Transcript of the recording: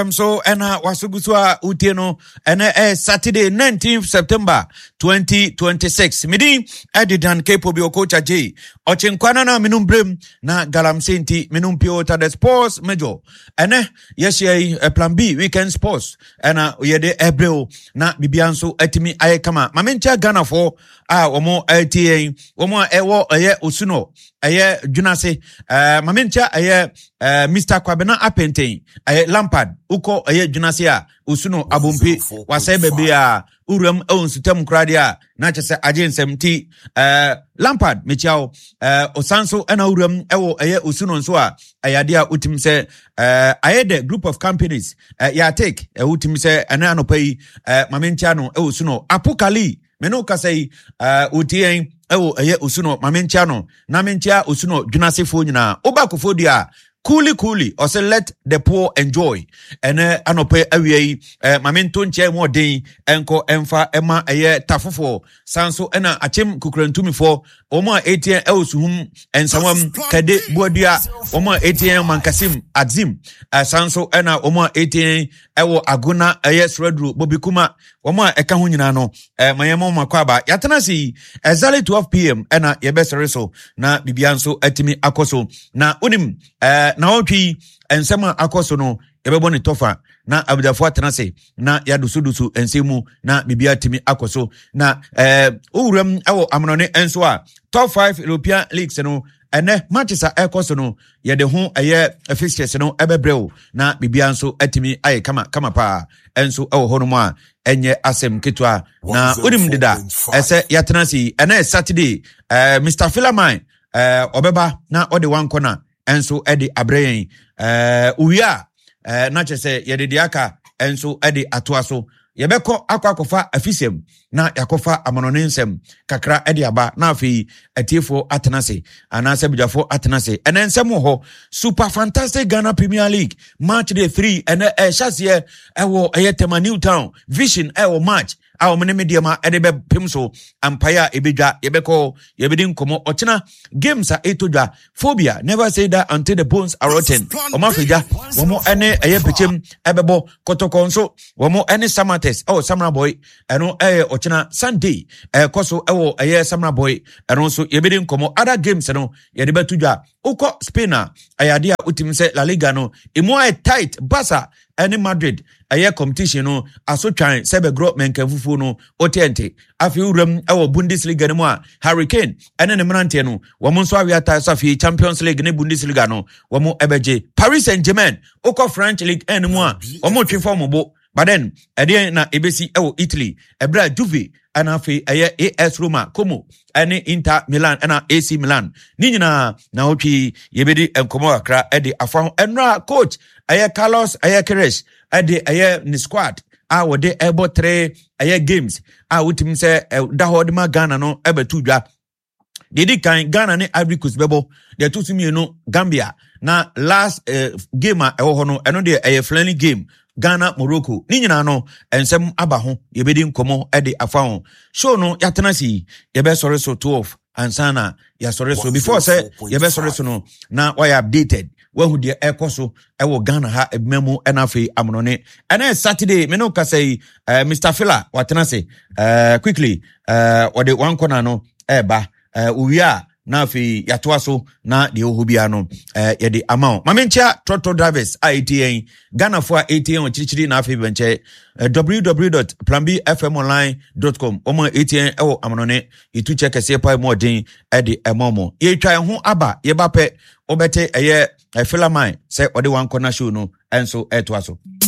So wasuguswa utieno Saturday 19th September 2026. Midi edidan kepo bi okocha J. Ochenkwana na minumbrem na galamsenti minumpio ta the sports major. Yeshi plan B weekend sports. Yede ebreo na bibianso etimi ayekama. Mamencha Ghana for omo LTA omo ewo Osuno Junase Mamencha Mr. Kwabena Apenten Lampard uko Junase Osuno Abumpi wasebe bia urum sutem kradia na chese agensem ti Lampard mechiao osanso ena urum ewo Osuno nso a ayadia utim se the group of companies ya take utim se ana anopai Mamencha no Osuno Apokali meno kasai utien Osuno Mamenchano na mencha Osuno Junasefo nyina obakofo dia Coolly or say let the poor enjoy anope awie mamento nche mo den enko emfa ema tafofo sanso ena achem kukrantumi fo omo ATN Osuhum ensawam kade bodua omo ATN mankasim adzim sanso ena omo ATN ewo aguna sredru bobikuma omo eka ho nyina no mayemo makwaba yatena si exactly 12 pm ena yebesereso na bibianso atimi akoso na unim na otwi ensema akoso no yebebo ne tofa na abudafo atenase na yadusudusu ensemu na bibia timi akoso na owuram ewo amnone enso a top 5 European leagues no Manchester akoso no yede ho fixtures no ebebreo na bibia nso atimi aye kama pa enso ewo hono mu a enye asem ketwa na unim dida ese yatenase Saturday Mr. Philemon obeba na ode one corner enso edi abreyen uwia na chese yedediaka enso edi atoaso yebeko akwakofa afisem na yakofa amononensem kakra edi aba na afi atiefo atenase anase bujafo atenase enensem ho super fantastic Ghana Premier League match day 3 chase ewo Tema Newtown Vision ewo match awo mene mediama edebe pimso ampaya ebedwa yebeko yebedin komo ochina games a etodwa phobia never say that until the bones are rotten omafeja womo ene pechem ebebo kotokonso womo ene samates Samra Boy eno ochina Sunday koso ewo Samra Boy eno so yebedin komo other games no yedebe tudwa uko Spain ayadia utimse La Liga no imo tight Barca any Madrid competition no aso twan sebe gro menkanfufu no otente afi uram ewo Bundesliga no a Hurricane ene ne mrante no womo nso awiata safi Champions League ne Bundesliga no womo ebeje Paris Saint-Germain uko French League ene mo a womo twefo bo but then na ebesi ewo Italy ebra Juve anafi AS Roma Como ene Inter Milan ena AC Milan ni nyina na otwi yebedi enkomo akra ede afa enra coach Carlos Keres ade ni squad wode ebo 3 games utim se da hodima Ghana no ebetudwa didi kan Ghana ne Ivory Coast bebo de tusumi no Gambia na last game ewo no eno de friendly game Ghana Morocco ni nyina no ensem aba ho yebedi nkomo ede afa ho show no yatenasi yebe sore so 12 ansana ya sore so before say yebe sore so no na why updated wahu de ekoso ewo Ghana ha ebmemu enafe amonone Saturday me no ka say Mr. Fila watenase quickly wode one corner no eba uwia na afi yatoaso na de ohobia no yede amount mamencha trotto drivers ATN Ghana for ATN ochirichiri na afi benche www.planbfmonline.com omo ATN ewo amonone itu check se pa mo den ede emomo ye twa ho aba ye bape obete Philemon say ode one corner show no enso etoaso